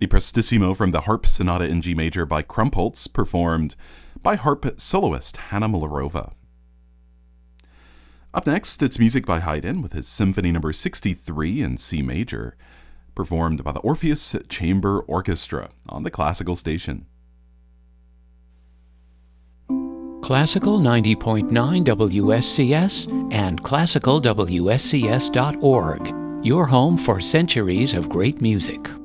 The Prestissimo from the Harp Sonata in G Major by Krumpholz, performed by harp soloist Hanna Miller-Rova. Up next, it's music by Haydn with his Symphony No. 63 in C Major, performed by the Orpheus Chamber Orchestra on the Classical Station. Classical 90.9 WSCS and classicalwscs.org, your home for centuries of great music.